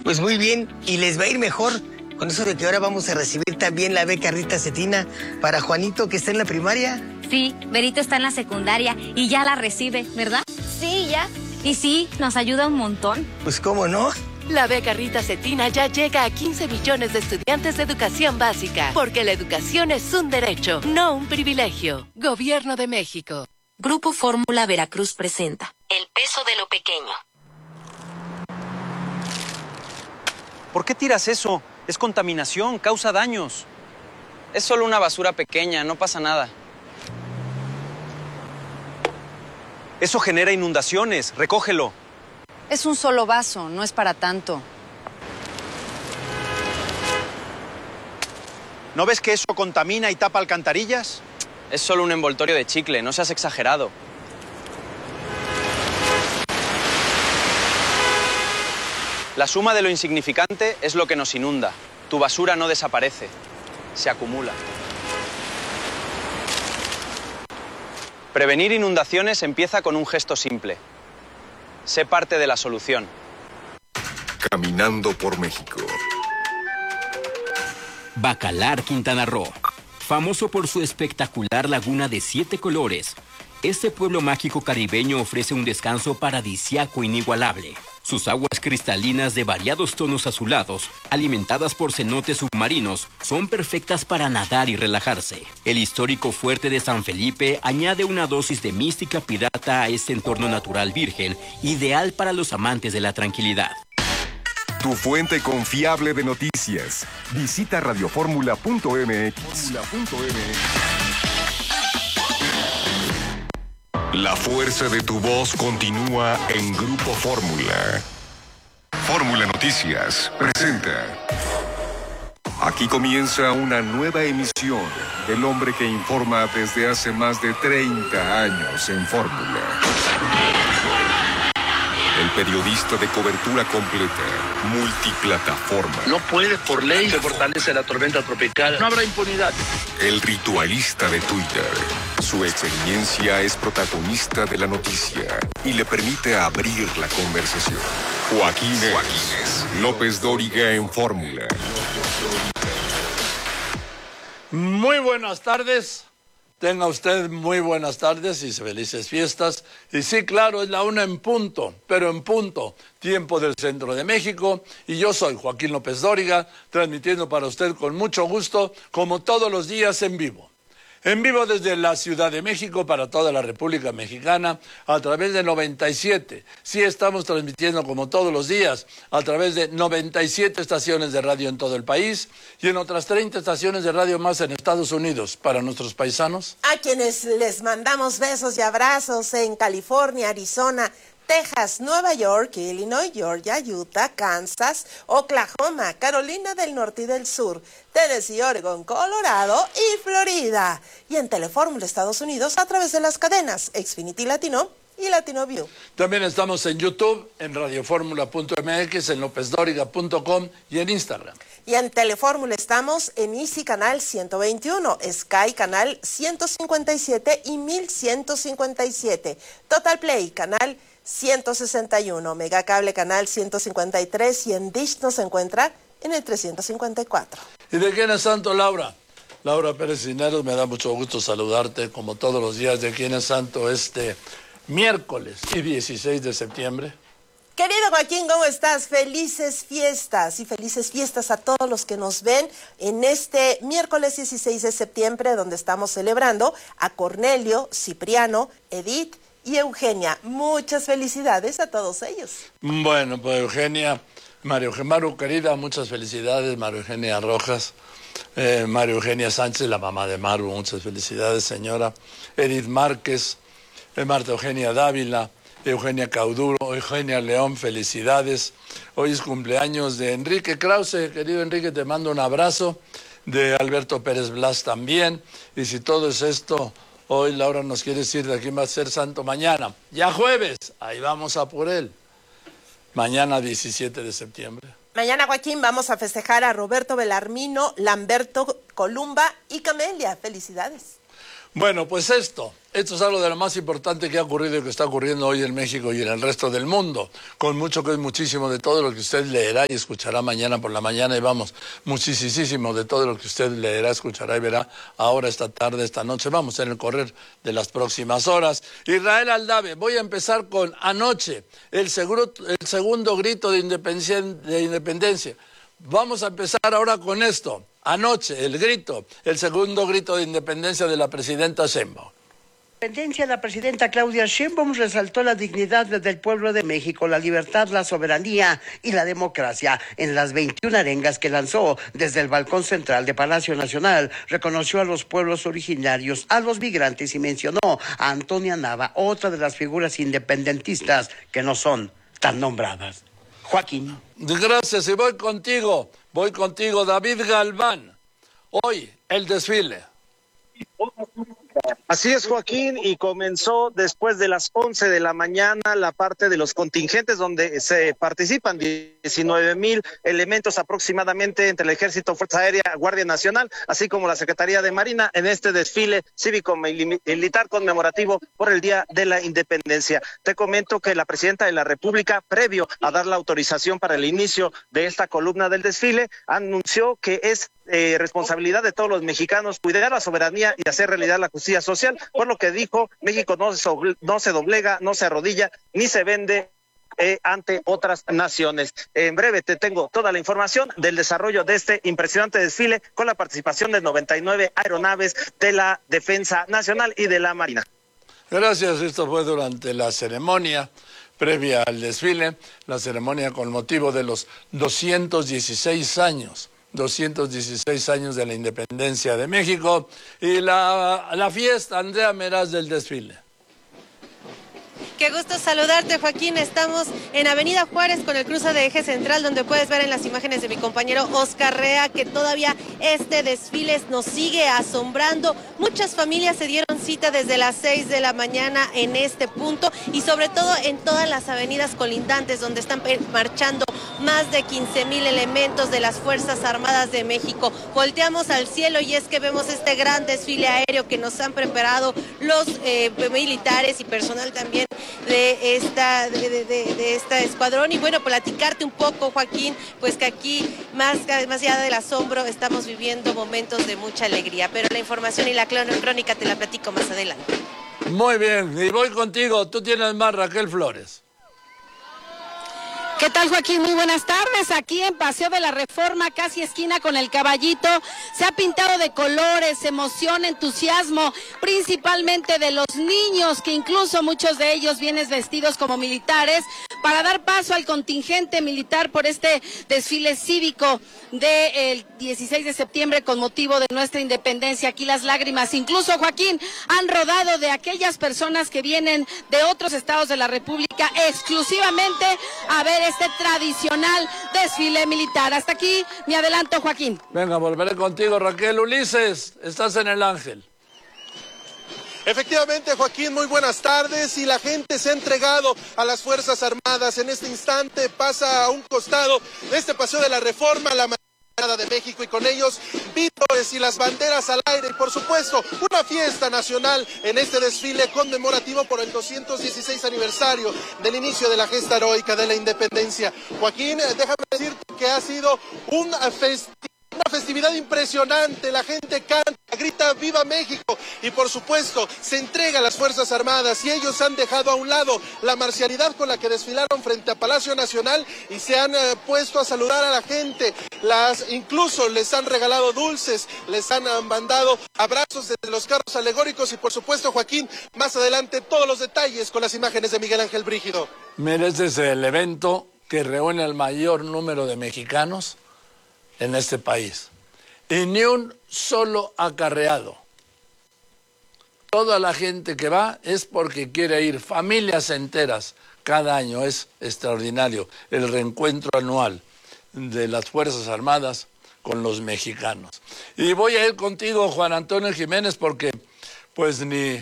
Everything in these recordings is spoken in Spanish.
Pues muy bien, y les va a ir mejor con eso de que ahora vamos a recibir también la beca Rita Cetina para Juanito, que está en la primaria. Sí, Berito está en la secundaria y ya la recibe, ¿verdad? Sí, ya. Y sí, nos ayuda un montón. Pues cómo no. La beca Rita Cetina ya llega a 15 millones de estudiantes de educación básica, porque la educación es un derecho, no un privilegio. Gobierno de México. Grupo Fórmula Veracruz presenta El peso de lo pequeño. ¿Por qué tiras eso? Es contaminación, causa daños. Es solo una basura pequeña, no pasa nada. Eso genera inundaciones, recógelo. Es un solo vaso, no es para tanto. ¿No ves que eso contamina y tapa alcantarillas? Es solo un envoltorio de chicle, no seas exagerado. La suma de lo insignificante es lo que nos inunda. Tu basura no desaparece, se acumula. Prevenir inundaciones empieza con un gesto simple. Sé parte de la solución. Caminando por México. Bacalar, Quintana Roo. Famoso por su espectacular laguna de 7 colores, este pueblo mágico caribeño ofrece un descanso paradisíaco inigualable. Sus aguas cristalinas de variados tonos azulados, alimentadas por cenotes submarinos, son perfectas para nadar y relajarse. El histórico fuerte de San Felipe añade una dosis de mística pirata a este entorno natural virgen, ideal para los amantes de la tranquilidad. Tu fuente confiable de noticias. Visita radioformula.mx. La fuerza de tu voz continúa en Grupo Fórmula. Fórmula Noticias presenta. Aquí comienza una nueva emisión del hombre que informa desde hace más de 30 años en Fórmula. El periodista de cobertura completa, multiplataforma. No puede por ley se fortalece la tormenta tropical. No habrá impunidad. El ritualista de Twitter. Su experiencia es protagonista de la noticia y le permite abrir la conversación. Joaquín López Dóriga en Fórmula. Muy buenas tardes. Tenga usted muy buenas tardes y felices fiestas. Y sí, claro, es la 1 en punto, pero en punto, tiempo del centro de México. Y yo soy Joaquín López Dóriga, transmitiendo para usted con mucho gusto, como todos los días en vivo. En vivo desde la Ciudad de México para toda la República Mexicana a través de 97. Sí, estamos transmitiendo como todos los días a través de 97 estaciones de radio en todo el país y en otras 30 estaciones de radio más en Estados Unidos para nuestros paisanos. A quienes les mandamos besos y abrazos en California, Arizona, Texas, Nueva York, Illinois, Georgia, Utah, Kansas, Oklahoma, Carolina del Norte y del Sur, Tennessee, Oregon, Colorado y Florida. Y en Telefórmula Estados Unidos a través de las cadenas Xfinity Latino y Latino View. También estamos en YouTube, en radioformula.mx, en lopesdoriga.com y en Instagram. Y en Telefórmula estamos en Easy Canal 121, Sky Canal 157 y 1157, Total Play Canal 161, Megacable Canal 153 y en Dish nos encuentra en el 354. ¿Y de quién es santo, Laura? Laura Pérez Cisneros, me da mucho gusto saludarte como todos los días. ¿De quién es santo este miércoles y 16 de septiembre? Querido Joaquín, ¿cómo estás? Felices fiestas y felices fiestas a todos los que nos ven en este miércoles 16 de septiembre, donde estamos celebrando a Cornelio, Cipriano, Edith y Eugenia. Muchas felicidades a todos ellos. Bueno, pues Eugenia, Maru querida, muchas felicidades. María Eugenia Rojas, María Eugenia Sánchez, la mamá de Maru, muchas felicidades, señora. Edith Márquez, Marta Eugenia Dávila, Eugenia Cauduro, Eugenia León, felicidades. Hoy es cumpleaños de Enrique Krause. Querido Enrique, te mando un abrazo. De Alberto Pérez Blas también. Y si todo es esto, hoy Laura nos quiere decir de quién va a ser santo mañana. Ya jueves, ahí vamos a por él. Mañana 17 de septiembre. Mañana, Joaquín, vamos a festejar a Roberto Belarmino, Lamberto Columba y Camelia. Felicidades. Bueno, pues esto es algo de lo más importante que ha ocurrido y que está ocurriendo hoy en México y en el resto del mundo, con mucho que es muchísimo de todo lo que usted leerá y escuchará mañana por la mañana, y vamos, muchísimo de todo lo que usted leerá, escuchará y verá ahora, esta tarde, esta noche, vamos, en el correr de las próximas horas. Israel Aldave, voy a empezar con anoche, el segundo grito de independencia. Vamos a empezar ahora con esto. Anoche, el segundo grito de independencia de la presidenta Sheinbaum. La presidenta Claudia Sheinbaum resaltó la dignidad del pueblo de México, la libertad, la soberanía y la democracia. En las 21 arengas que lanzó desde el balcón central de Palacio Nacional, reconoció a los pueblos originarios, a los migrantes y mencionó a Antonia Nava, otra de las figuras independentistas que no son tan nombradas. Joaquín. Gracias, y voy contigo, David Galván. Hoy, el desfile. Así es, Joaquín, y comenzó después de las 11 de la mañana la parte de los contingentes donde se participan 19,000 elementos aproximadamente entre el Ejército, Fuerza Aérea, Guardia Nacional, así como la Secretaría de Marina en este desfile cívico-militar conmemorativo por el Día de la Independencia. Te comento que la Presidenta de la República, previo a dar la autorización para el inicio de esta columna del desfile, anunció que es responsabilidad de todos los mexicanos cuidar la soberanía y hacer realidad la justicia social, por lo que dijo, México no se doblega, no se arrodilla, ni se vende ante otras naciones. En breve te tengo toda la información del desarrollo de este impresionante desfile con la participación de 99 aeronaves de la Defensa Nacional y de la Marina. Gracias, esto fue durante la ceremonia previa al desfile, la ceremonia con motivo de los 216 años de la independencia de México y la fiesta, Andrea Meraz, del desfile. Qué gusto saludarte, Joaquín. Estamos en Avenida Juárez con el cruce de Eje Central, donde puedes ver en las imágenes de mi compañero Oscar Rea que todavía este desfile nos sigue asombrando. Muchas familias se dieron cita desde las 6 de la mañana en este punto y sobre todo en todas las avenidas colindantes donde están marchando más de 15,000 elementos de las Fuerzas Armadas de México. Volteamos al cielo y es que vemos este gran desfile aéreo que nos han preparado los militares y personal también de esta escuadrón. Y bueno, platicarte un poco, Joaquín, pues que aquí, más allá del asombro, estamos viviendo momentos de mucha alegría. Pero la información y la crónica te la platico más adelante. Muy bien, y voy contigo. Tú tienes más, Raquel Flores. ¿Qué tal, Joaquín? Muy buenas tardes. Aquí en Paseo de la Reforma, casi esquina con el Caballito, se ha pintado de colores, emoción, entusiasmo, principalmente de los niños, que incluso muchos de ellos vienen vestidos como militares, para dar paso al contingente militar por este desfile cívico del 16 de septiembre con motivo de nuestra independencia. Aquí las lágrimas, incluso, Joaquín, han rodado de aquellas personas que vienen de otros estados de la República exclusivamente a ver este tradicional desfile militar. Hasta aquí mi adelanto, Joaquín. Venga, volveré contigo, Raquel. Ulises, estás en el Ángel. Efectivamente, Joaquín, muy buenas tardes. Y la gente se ha entregado a las Fuerzas Armadas. En este instante pasa a un costado de este Paseo de la Reforma la de México, y con ellos vítores y las banderas al aire, y por supuesto una fiesta nacional en este desfile conmemorativo por el 216 aniversario del inicio de la gesta heroica de la independencia. Joaquín, déjame decirte que ha sido una festividad impresionante. La gente canta, grita ¡Viva México! Y por supuesto se entrega a las Fuerzas Armadas, y ellos han dejado a un lado la marcialidad con la que desfilaron frente a Palacio Nacional y se han puesto a saludar a la gente. Incluso les han regalado dulces, les han mandado abrazos desde los carros alegóricos, y por supuesto, Joaquín, más adelante todos los detalles con las imágenes de Miguel Ángel Brígido. Mira, este es el evento que reúne al mayor número de mexicanos en este país, y ni un solo acarreado. Toda la gente que va es porque quiere ir, familias enteras cada año. Es extraordinario el reencuentro anual de las Fuerzas Armadas con los mexicanos. Y voy a ir contigo, Juan Antonio Jiménez, porque pues ni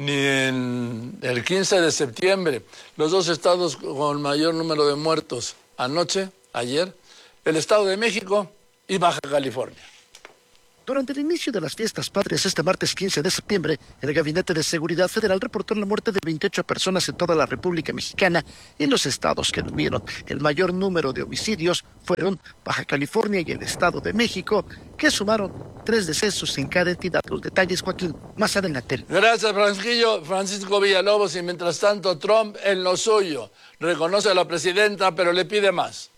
en el 15 de septiembre, los dos estados con mayor número de muertos ayer, el Estado de México y Baja California. Durante el inicio de las fiestas patrias este martes 15 de septiembre, el Gabinete de Seguridad Federal reportó la muerte de 28 personas en toda la República Mexicana y en los estados que tuvieron el mayor número de homicidios fueron Baja California y el Estado de México, que sumaron 3 decesos en cada entidad. Los detalles, Joaquín, más adelante. Gracias, Francisco Villalobos. Y mientras tanto, Trump en lo suyo. Reconoce a la presidenta, pero le pide más.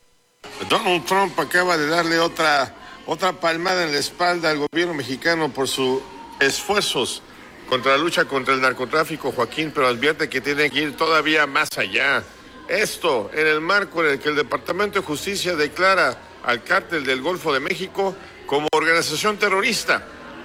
Donald Trump acaba de darle otra palmada en la espalda al gobierno mexicano por sus esfuerzos contra la lucha contra el narcotráfico, Joaquín, pero advierte que tiene que ir todavía más allá. Esto en el marco en el que el Departamento de Justicia declara al Cártel del Golfo de México como organización terrorista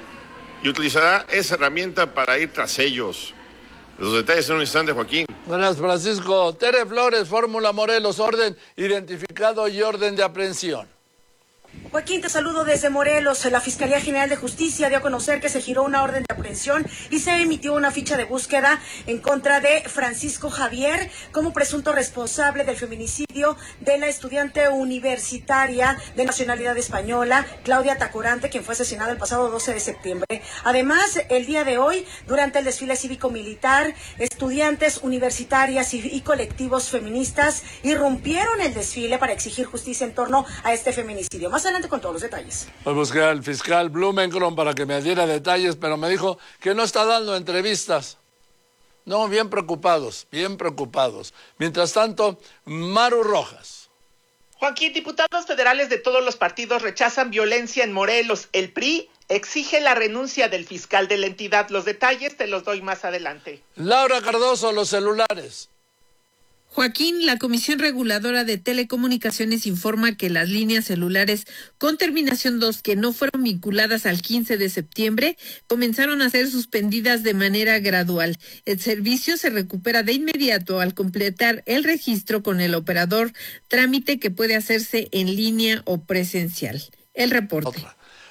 y utilizará esa herramienta para ir tras ellos. Los detalles en un instante, Joaquín. Gracias, Francisco. Tere Flores, Fórmula Morelos, orden identificado y orden de aprehensión. Joaquín, te saludo desde Morelos. La Fiscalía General de Justicia dio a conocer que se giró una orden de aprehensión y se emitió una ficha de búsqueda en contra de Francisco Javier como presunto responsable del feminicidio de la estudiante universitaria de nacionalidad española, Claudia Tacorante, quien fue asesinada el pasado 12 de septiembre. Además, el día de hoy, durante el desfile cívico-militar, estudiantes universitarias y colectivos feministas irrumpieron el desfile para exigir justicia en torno a este feminicidio. Más adelante con todos los detalles. Pues busqué al fiscal Blumenkron para que me diera detalles, pero me dijo que no está dando entrevistas. No, bien preocupados, bien preocupados. Mientras tanto, Maru Rojas. Joaquín, diputados federales de todos los partidos rechazan violencia en Morelos. El PRI exige la renuncia del fiscal de la entidad. Los detalles te los doy más adelante. Laura Cardoso, los celulares. Joaquín, la Comisión Reguladora de Telecomunicaciones informa que las líneas celulares con terminación 2 que no fueron vinculadas al 15 de septiembre comenzaron a ser suspendidas de manera gradual. El servicio se recupera de inmediato al completar el registro con el operador, trámite que puede hacerse en línea o presencial. El reporte.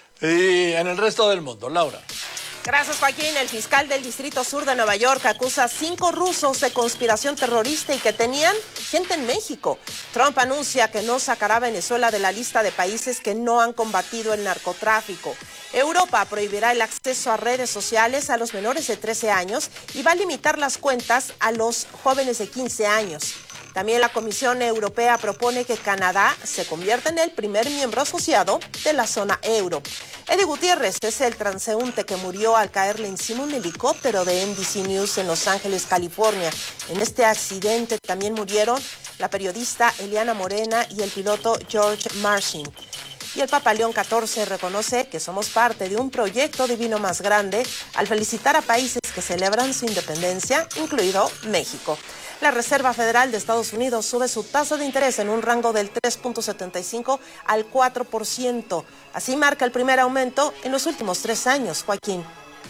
Y en el resto del mundo, Laura. Gracias, Joaquín. El fiscal del Distrito Sur de Nueva York acusa a 5 rusos de conspiración terrorista y que tenían gente en México. Trump anuncia que no sacará a Venezuela de la lista de países que no han combatido el narcotráfico. Europa prohibirá el acceso a redes sociales a los menores de 13 años y va a limitar las cuentas a los jóvenes de 15 años. También la Comisión Europea propone que Canadá se convierta en el primer miembro asociado de la zona euro. Eddie Gutiérrez es el transeúnte que murió al caerle encima un helicóptero de NBC News en Los Ángeles, California. En este accidente también murieron la periodista Eliana Morena y el piloto George Marcin. Y el Papa León XIV reconoce que somos parte de un proyecto divino más grande al felicitar a países que celebran su independencia, incluido México. La Reserva Federal de Estados Unidos sube su tasa de interés en un rango del 3.75 al 4%. Así marca el primer aumento en los últimos 3 años, Joaquín.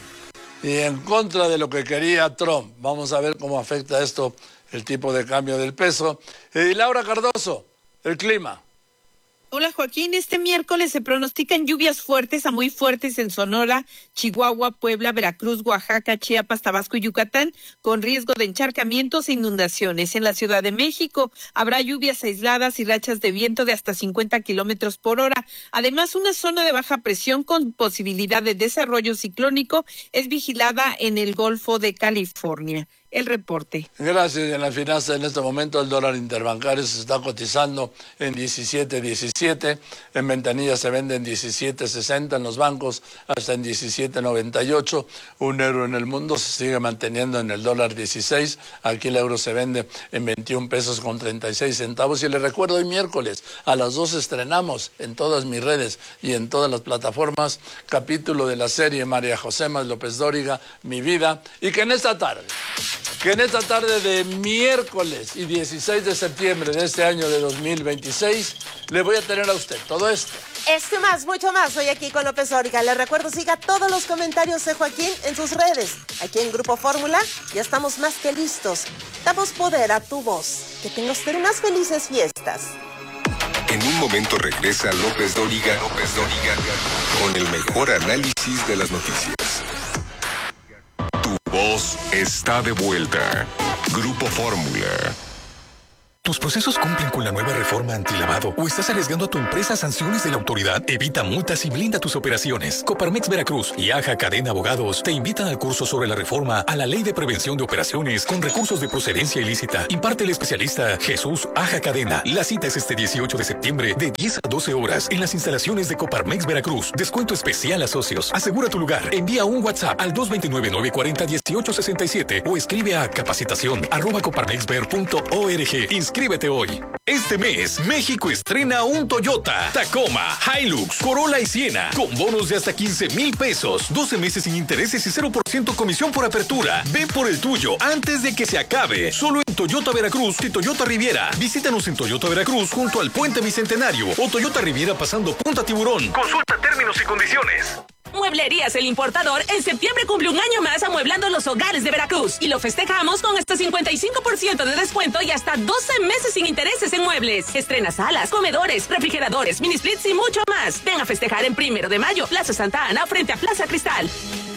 Y en contra de lo que quería Trump. Vamos a ver cómo afecta esto el tipo de cambio del peso. Y Laura Cardoso, el clima. Hola, Joaquín. Este miércoles se pronostican lluvias fuertes a muy fuertes en Sonora, Chihuahua, Puebla, Veracruz, Oaxaca, Chiapas, Tabasco y Yucatán, con riesgo de encharcamientos e inundaciones. En la Ciudad de México habrá lluvias aisladas y rachas de viento de hasta 50 kilómetros por hora. Además, una zona de baja presión con posibilidad de desarrollo ciclónico es vigilada en el Golfo de California. El reporte. Gracias. En la finanza, en este momento el dólar interbancario se está cotizando en 17.17, en ventanillas se vende en 17.60, en los bancos hasta en 17.98, un euro en el mundo se sigue manteniendo en el dólar 16, aquí el euro se vende en 21 pesos con 36 centavos y les recuerdo hoy miércoles a las 2 estrenamos en todas mis redes y en todas las plataformas capítulo de la serie María José Más López Dóriga, Mi Vida, y que en esta tarde de miércoles y 16 de septiembre de este año de 2026, le voy a tener a usted todo esto. Esto y más, mucho más, hoy aquí con López Dóriga. Les recuerdo, siga todos los comentarios de Joaquín en sus redes. Aquí en Grupo Fórmula ya estamos más que listos. Damos poder a tu voz. Que tenga usted unas felices fiestas. En un momento regresa López Dóriga con el mejor análisis de las noticias. Tu voz está de vuelta. Grupo Fórmula. ¿Tus procesos cumplen con la nueva reforma antilavado o estás arriesgando a tu empresa a sanciones de la autoridad? Evita multas y blinda tus operaciones. Coparmex Veracruz y AJA Cadena Abogados te invitan al curso sobre la reforma a la Ley de Prevención de Operaciones con recursos de procedencia ilícita. Imparte el especialista Jesús Aja Cadena. La cita es este 18 de septiembre de 10 a 12 horas en las instalaciones de Coparmex Veracruz. Descuento especial a socios. Asegura tu lugar. Envía un WhatsApp al 229-940-1867 o escribe a capacitación@coparmexver.org. Inscríbete hoy. Este mes, México estrena un Toyota, Tacoma, Hilux, Corolla y Siena, con bonos de hasta 15,000 pesos, 12 meses sin intereses y 0% comisión por apertura. Ve por el tuyo antes de que se acabe. Solo en Toyota Veracruz y Toyota Riviera. Visítanos en Toyota Veracruz junto al Puente Bicentenario o Toyota Riviera pasando Punta Tiburón. Consulta términos y condiciones. Mueblerías El Importador en septiembre cumple un año más amueblando los hogares de Veracruz y lo festejamos con hasta 55% de descuento y hasta 12 meses sin intereses en muebles. Estrena salas, comedores, refrigeradores, mini splits y mucho más. Ven a festejar en 1 de mayo, Plaza Santa Ana, frente a Plaza Cristal.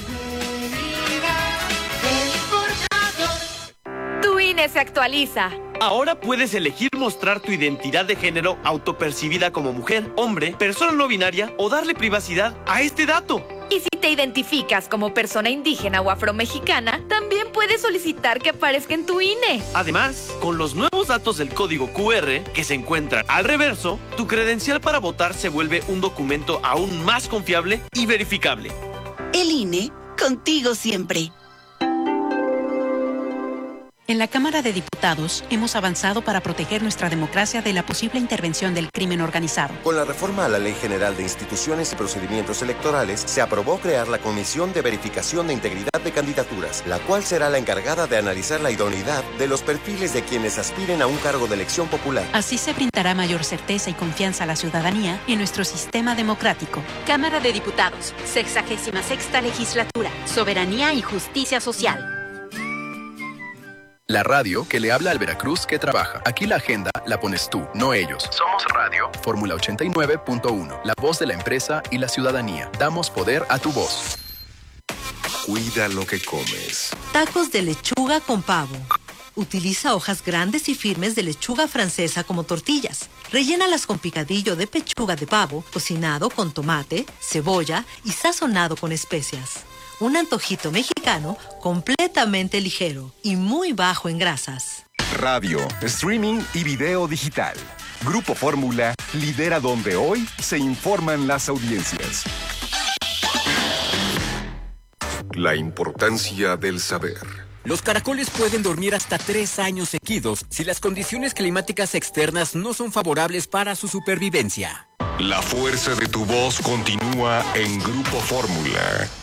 Tu INE se actualiza. Ahora puedes elegir mostrar tu identidad de género autopercibida como mujer, hombre, persona no binaria o darle privacidad a este dato. Y si te identificas como persona indígena o afromexicana, también puedes solicitar que aparezca en tu INE. Además, con los nuevos datos del código QR que se encuentran al reverso, tu credencial para votar se vuelve un documento aún más confiable y verificable. El INE, contigo siempre. En la Cámara de Diputados hemos avanzado para proteger nuestra democracia de la posible intervención del crimen organizado. Con la reforma a la Ley General de Instituciones y Procedimientos Electorales, se aprobó crear la Comisión de Verificación de Integridad de Candidaturas, la cual será la encargada de analizar la idoneidad de los perfiles de quienes aspiren a un cargo de elección popular. Así se brindará mayor certeza y confianza a la ciudadanía en nuestro sistema democrático. Cámara de Diputados, 66ª Legislatura, Soberanía y Justicia Social. La radio que le habla al Veracruz que trabaja. Aquí la agenda la pones tú, no ellos. Somos radio. Fórmula 89.1. La voz de la empresa y la ciudadanía. Damos poder a tu voz. Cuida lo que comes. Tacos de lechuga con pavo. Utiliza hojas grandes y firmes de lechuga francesa como tortillas. Rellénalas con picadillo de pechuga de pavo, cocinado con tomate, cebolla y sazonado con especias. Un antojito mexicano completamente ligero y muy bajo en grasas. Radio, streaming y video digital. Grupo Fórmula lidera donde hoy se informan las audiencias. La importancia del saber. Los caracoles pueden dormir hasta 3 años seguidos si las condiciones climáticas externas no son favorables para su supervivencia. La fuerza de tu voz continúa en Grupo Fórmula.